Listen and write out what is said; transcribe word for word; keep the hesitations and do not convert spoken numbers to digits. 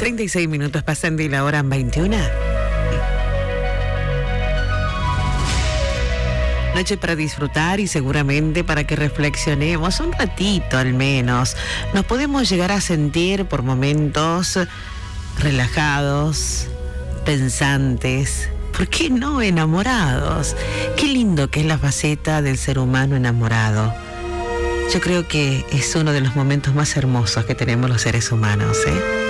treinta y seis minutos pasan de la hora veintiuno. Noche para disfrutar y seguramente para que reflexionemos un ratito al menos. Nos podemos llegar a sentir por momentos relajados, pensantes, ¿por qué no enamorados? Qué lindo que es la faceta del ser humano enamorado. Yo creo que es uno de los momentos más hermosos que tenemos los seres humanos, ¿eh?